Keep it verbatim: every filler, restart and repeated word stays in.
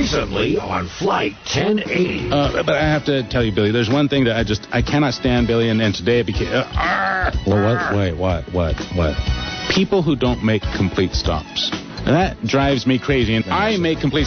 recently on Flight ten eighty. Uh, but I have to tell you, Billy, there's one thing that I just, I cannot stand, Billy, and, and today it became... Uh, well, what? Wait, what? What? What? People who don't make complete stops. And that drives me crazy. And I make complete